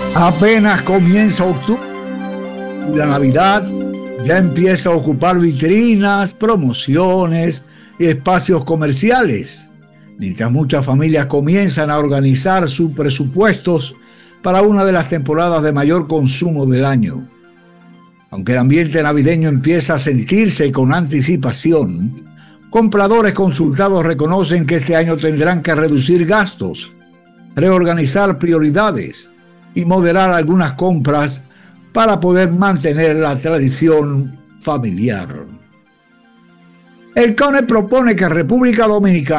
Apenas comienza octubre y la Navidad ya empieza a ocupar vitrinas, promociones y espacios comerciales, mientras muchas familias comienzan a organizar sus presupuestos para una de las temporadas de mayor consumo del año. Aunque el ambiente navideño empieza a sentirse con anticipación, compradores consultados reconocen que este año tendrán que reducir gastos, reorganizar prioridades y moderar algunas compras para poder mantener la tradición familiar. El CONE propone que República Dominicana